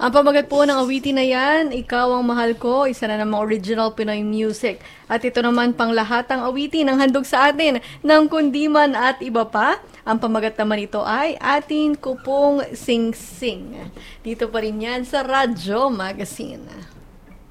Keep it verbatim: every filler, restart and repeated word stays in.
Ang pamagat po ng awitin na yan, Ikaw ang Mahal Ko, isa na namang original Pinoy music. At ito naman pang lahat ang awitin ang handog sa atin ng Kundiman at iba pa. Ang pamagat naman ito ay Atin Ko Pong Sing Sing. Dito pa rin yan sa Radyo Magazine.